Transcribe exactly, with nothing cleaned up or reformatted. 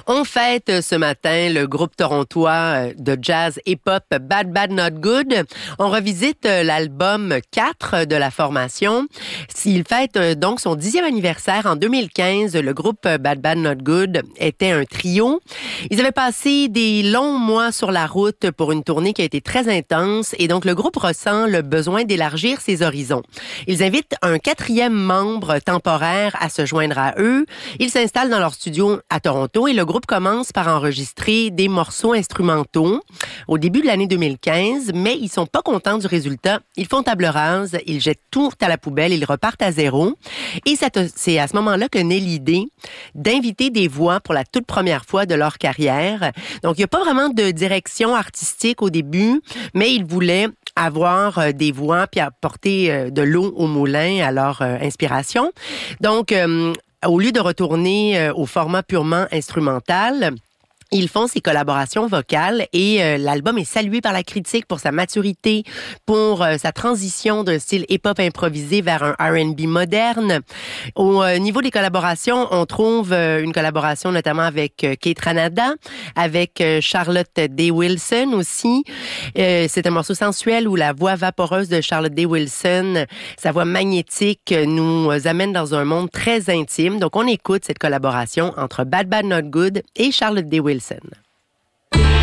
On fête ce matin le groupe torontois de jazz hip-hop Bad Bad Not Good. On revisite l'album quatre de la formation. Il fête donc son dixième anniversaire en deux mille quinze. Le groupe Bad Bad Not Good était un trio. Ils avaient passé des longs mois sur la route pour une tournée qui a été très intense et donc le groupe ressent le besoin d'élargir ses horizons. Ils invitent un quatrième membre temporaire à se joindre à eux. Ils s'installent dans leur studio à Toronto et le groupe commence par enregistrer des morceaux instrumentaux au début de l'année deux mille quinze, mais ils sont pas contents du résultat. Ils font table rase, ils jettent tout à la poubelle, ils repartent à zéro. Et c'est à ce moment-là que naît l'idée d'inviter des voix pour la toute première fois de leur carrière. Donc, il n'y a pas vraiment de direction artistique au début, mais ils voulaient avoir des voix puis apporter de l'eau au moulin à leur inspiration. Donc, euh, au lieu de retourner euh, au format purement instrumental, ils font ces collaborations vocales et euh, l'album est salué par la critique pour sa maturité, pour euh, sa transition d'un style hip-hop improvisé vers un R and B moderne. Au euh, niveau des collaborations, on trouve euh, une collaboration notamment avec euh, Kate Ranada, avec euh, Charlotte Day Wilson aussi. Euh, c'est un morceau sensuel où la voix vaporeuse de Charlotte Day Wilson, sa voix magnétique, nous amène dans un monde très intime. Donc on écoute cette collaboration entre Bad Bad Not Good et Charlotte Day Wilson.